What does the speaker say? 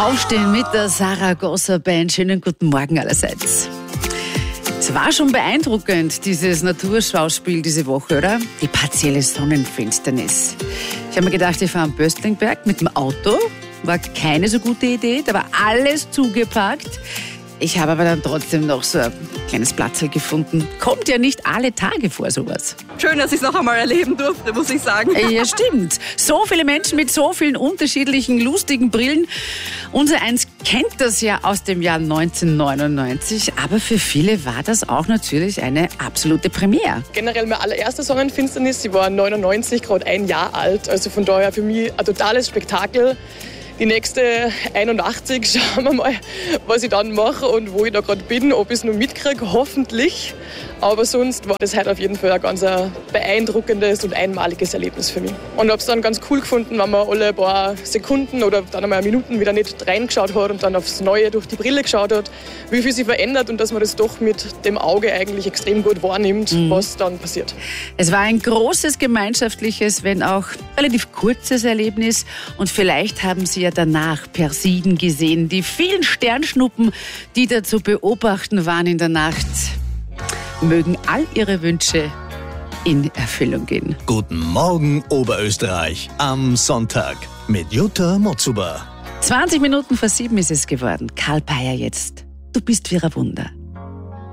Aufstehen mit der Saragossa Band. Schönen guten Morgen allerseits. Es war schon beeindruckend, dieses Naturschauspiel diese Woche, oder? Die partielle Sonnenfinsternis. Ich habe mir gedacht, ich fahre am Böstlingberg mit dem Auto. War keine so gute Idee, da war alles zugepackt. Ich habe aber dann trotzdem noch so ein kleines Platzl gefunden. Kommt ja nicht alle Tage vor, sowas. Schön, dass ich es noch einmal erleben durfte, muss ich sagen. Ja, stimmt. So viele Menschen mit so vielen unterschiedlichen, lustigen Brillen. Unser Eins kennt das ja aus dem Jahr 1999, aber für viele war das auch natürlich eine absolute Premiere. Generell meine allererste Sonnenfinsternis, sie war 99, gerade ein Jahr alt. Also von daher für mich ein totales Spektakel. Die nächste 81, schauen wir mal, was ich dann mache und wo ich da gerade bin, ob ich es noch mitkriege, hoffentlich. Aber sonst war das heute auf jeden Fall ein ganz beeindruckendes und einmaliges Erlebnis für mich. Und ich habe es dann ganz cool gefunden, wenn man alle paar Sekunden oder dann einmal Minuten wieder nicht reingeschaut hat und dann aufs Neue durch die Brille geschaut hat, wie viel sich verändert und dass man das doch mit dem Auge eigentlich extrem gut wahrnimmt, was dann passiert. Es war ein großes gemeinschaftliches, wenn auch relativ kurzes Erlebnis und vielleicht haben Sie ja danach Persiden gesehen, die vielen Sternschnuppen, die da zu beobachten waren in der Nacht. Mögen all Ihre Wünsche in Erfüllung gehen. Guten Morgen Oberösterreich am Sonntag mit Jutta Motzuber. 20 Minuten vor 7 ist es geworden. Karl Peyer jetzt. Du bist wie ein Wunder.